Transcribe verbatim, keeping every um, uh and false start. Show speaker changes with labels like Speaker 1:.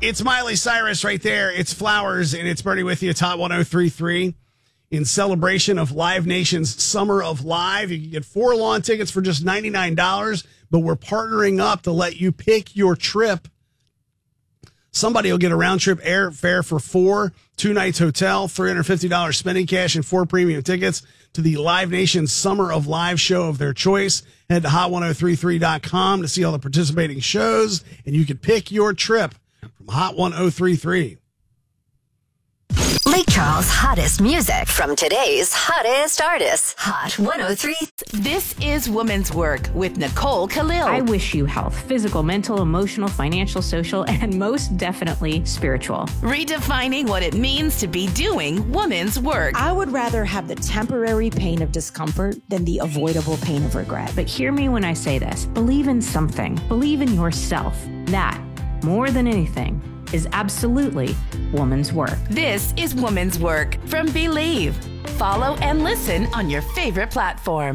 Speaker 1: It's Miley Cyrus right there. It's Flowers, and it's Bernie with you. Top one oh three point three in celebration of Live Nation's Summer of Live. You can get four lawn tickets for just ninety-nine dollars, but we're partnering up to let you pick your trip. Somebody will get a round-trip airfare for four, two nights hotel, three hundred fifty dollars spending cash, and four premium tickets to the Live Nation Summer of Live show of their choice. Head to hot ten thirty-three dot com to see all the participating shows, and you can pick your trip from Hot ten thirty-three.
Speaker 2: Lake Charles' hottest music from today's hottest artists. Hot one oh three.
Speaker 3: This is Woman's Work with Nicole Khalil.
Speaker 4: I wish you health, physical, mental, emotional, financial, social, and most definitely spiritual.
Speaker 3: Redefining what it means to be doing woman's work.
Speaker 5: I would rather have the temporary pain of discomfort than the avoidable pain of regret.
Speaker 4: But hear me when I say this. Believe in something. Believe in yourself. That, more than anything, is absolutely woman's work.
Speaker 3: This is Woman's Work from Believe. Follow and listen on your favorite platform.